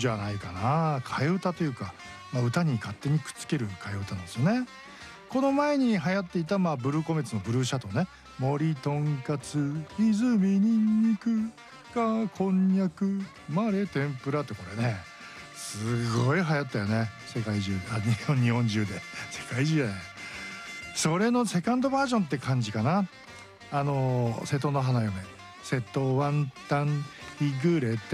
じゃないかな。替え歌というか、歌に勝手にくっつける替え歌なんですよね。この前に流行っていた、ブルーコメッツのブルーシャトーね。森とんかつ泉にんにくかこんにゃくマレ天ぷらって、これねすごい流行ったよね。世界中、日本中で、世界中じゃない、それのセカンドバージョンって感じかな。瀬戸の花嫁、瀬戸ワンタン日暮れて